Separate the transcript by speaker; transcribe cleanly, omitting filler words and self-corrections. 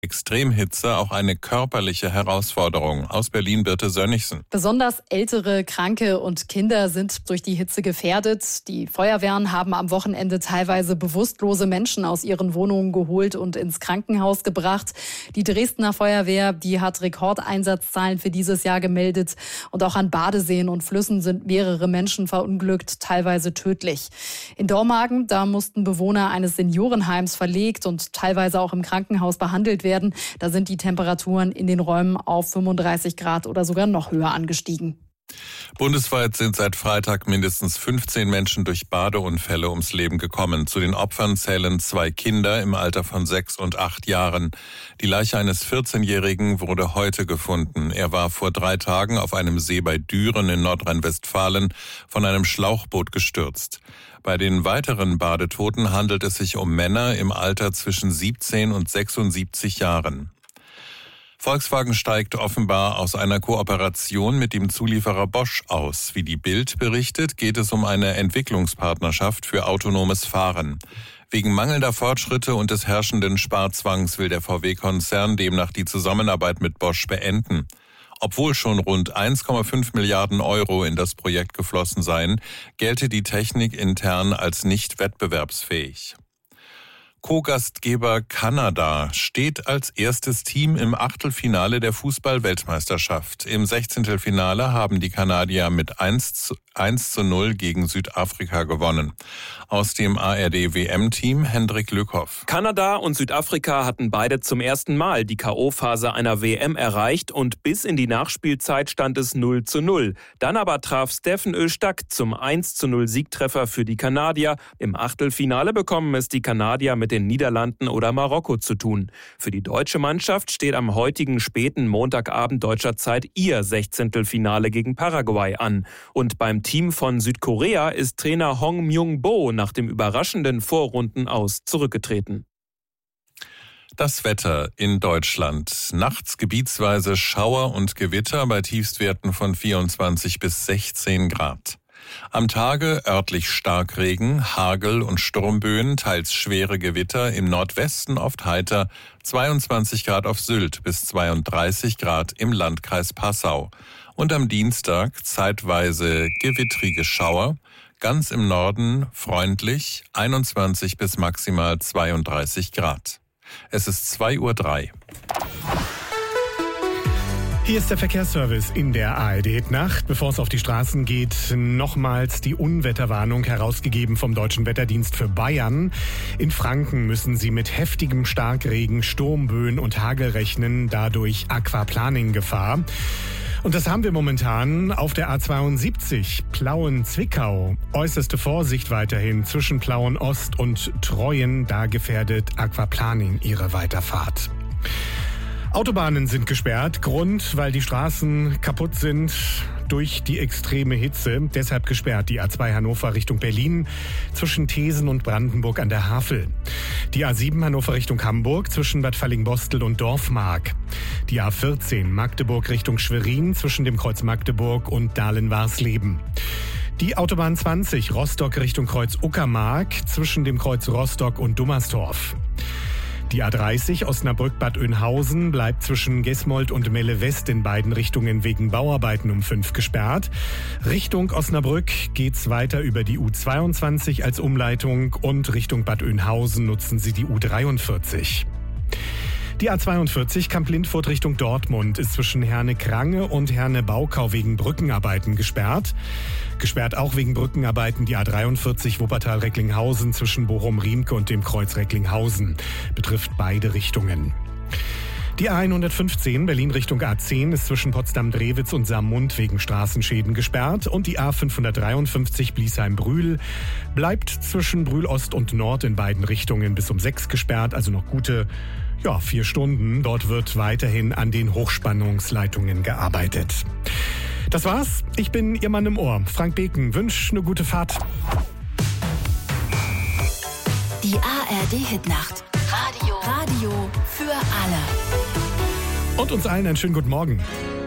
Speaker 1: Extremhitze auch eine körperliche Herausforderung. Aus Berlin Birte Sönnigsen.
Speaker 2: Besonders ältere, Kranke und Kinder sind durch die Hitze gefährdet. Die Feuerwehren haben am Wochenende teilweise bewusstlose Menschen aus ihren Wohnungen geholt und ins Krankenhaus gebracht. Die Dresdner Feuerwehr, die hat Rekordeinsatzzahlen für dieses Jahr gemeldet. Und auch an Badeseen und Flüssen sind mehrere Menschen verunglückt, teilweise tödlich. In Dormagen, da mussten Bewohner eines Seniorenheims verlegt und teilweise auch im Krankenhaus behandelt werden. Da sind die Temperaturen in den Räumen auf 35 Grad oder sogar noch höher angestiegen.
Speaker 1: Bundesweit sind seit Freitag mindestens 15 Menschen durch Badeunfälle ums Leben gekommen. Zu den Opfern zählen 2 Kinder im Alter von 6 und 8 Jahren. Die Leiche eines 14-Jährigen wurde heute gefunden. Er war vor 3 Tagen auf einem See bei Düren in Nordrhein-Westfalen von einem Schlauchboot gestürzt. Bei den weiteren Badetoten handelt es sich um Männer im Alter zwischen 17 und 76 Jahren. Volkswagen steigt offenbar aus einer Kooperation mit dem Zulieferer Bosch aus. Wie die Bild berichtet, geht es um eine Entwicklungspartnerschaft für autonomes Fahren. Wegen mangelnder Fortschritte und des herrschenden Sparzwangs will der VW-Konzern demnach die Zusammenarbeit mit Bosch beenden. Obwohl schon rund 1,5 Milliarden Euro in das Projekt geflossen seien, gelte die Technik intern als nicht wettbewerbsfähig. Co-Gastgeber Kanada steht als erstes Team im Achtelfinale der Fußball-Weltmeisterschaft. Im 16. Finale haben die Kanadier mit 1:0 gegen Südafrika gewonnen. Aus dem ARD-WM-Team Hendrik Lückhoff.
Speaker 3: Kanada und Südafrika hatten beide zum ersten Mal die K.O.-Phase einer WM erreicht und bis in die Nachspielzeit stand es 0:0. Dann aber traf Steffen Öztag zum 1:0 Siegtreffer für die Kanadier. Im Achtelfinale bekommen es die Kanadier mit den Niederlanden oder Marokko zu tun. Für die deutsche Mannschaft steht am heutigen späten Montagabend deutscher Zeit ihr 16. Finale gegen Paraguay an. Und beim Team von Südkorea ist Trainer Hong Myung-bo nach dem überraschenden Vorrundenaus zurückgetreten.
Speaker 1: Das Wetter in Deutschland. Nachts gebietsweise Schauer und Gewitter bei Tiefstwerten von 24 bis 16 Grad. Am Tage örtlich Starkregen, Hagel und Sturmböen, teils schwere Gewitter, im Nordwesten oft heiter, 22 Grad auf Sylt bis 32 Grad im Landkreis Passau. Und am Dienstag zeitweise gewittrige Schauer, ganz im Norden freundlich, 21 bis maximal 32 Grad. Es ist 2:03 Uhr.
Speaker 4: Hier ist der Verkehrsservice in der ARD-Nacht. Bevor es auf die Straßen geht, nochmals die Unwetterwarnung herausgegeben vom Deutschen Wetterdienst für Bayern. In Franken müssen Sie mit heftigem Starkregen, Sturmböen und Hagel rechnen, dadurch Aquaplaning-Gefahr. Und das haben wir momentan auf der A72 Plauen-Zwickau. Äußerste Vorsicht weiterhin zwischen Plauen-Ost und Treuen. Da gefährdet Aquaplaning Ihre Weiterfahrt. Autobahnen sind gesperrt. Grund, weil die Straßen kaputt sind durch die extreme Hitze. Deshalb gesperrt die A2 Hannover Richtung Berlin zwischen Thesen und Brandenburg an der Havel. Die A7 Hannover Richtung Hamburg zwischen Bad Fallingbostel und Dorfmark. Die A14 Magdeburg Richtung Schwerin zwischen dem Kreuz Magdeburg und Dahlen-Warsleben. Die Autobahn 20 Rostock Richtung Kreuz Uckermark zwischen dem Kreuz Rostock und Dummersdorf. Die A30 Osnabrück-Bad Oeynhausen bleibt zwischen Gesmold und Melle West in beiden Richtungen wegen Bauarbeiten um 5 gesperrt. Richtung Osnabrück geht's weiter über die U22 als Umleitung und Richtung Bad Oeynhausen nutzen Sie die U43. Die A42 Kamp-Lindfurt Richtung Dortmund ist zwischen Herne-Krange und Herne-Baukau wegen Brückenarbeiten gesperrt. Gesperrt auch wegen Brückenarbeiten die A43 Wuppertal-Recklinghausen zwischen Bochum-Riemke und dem Kreuz Recklinghausen. Betrifft beide Richtungen. Die A115 Berlin Richtung A10 ist zwischen Potsdam-Drewitz und Saarmund wegen Straßenschäden gesperrt. Und die A553 Bliesheim-Brühl bleibt zwischen Brühl-Ost und Nord in beiden Richtungen bis um 6 gesperrt. Also noch gute 4 Stunden. Dort wird weiterhin an den Hochspannungsleitungen gearbeitet. Das war's. Ich bin Ihr Mann im Ohr. Frank Beken wünscht eine gute Fahrt.
Speaker 5: Die ARD-Hitnacht. Radio für alle.
Speaker 4: Und uns allen einen schönen guten Morgen.